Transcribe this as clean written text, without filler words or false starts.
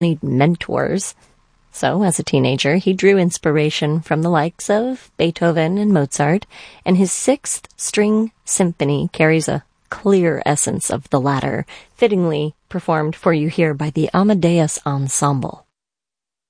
need mentors. So, as a teenager, he drew inspiration from the likes of Beethoven and Mozart, and his Sixth String Symphony carries a clear essence of the latter, fittingly performed for you here by the Amadeus Ensemble.